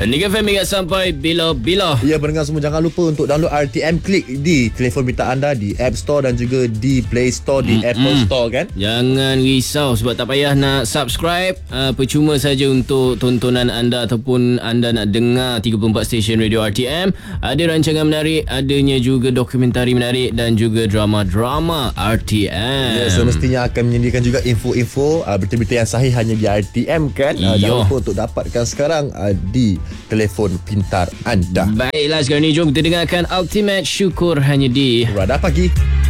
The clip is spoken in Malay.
Nika FM ingat sampai bila-bila. Ya, pendengar semua, jangan lupa untuk download RTM Click di telefon pintar anda, di App Store dan juga di Play Store, di Apple Store kan. Jangan risau sebab tak payah nak subscribe. Percuma saja untuk tontonan anda ataupun anda nak dengar 34 stesen radio RTM. Ada rancangan menarik, adanya juga dokumentari menarik dan juga drama-drama RTM. Ya, semestinya akan menyediakan juga info-info berita-berita yang sahih hanya di RTM kan. Jangan lupa untuk dapatkan sekarang di telefon pintar anda. Baiklah, sekarang ni jom kita dengarkan Ultimate Syukur hanya di Radar Pagi.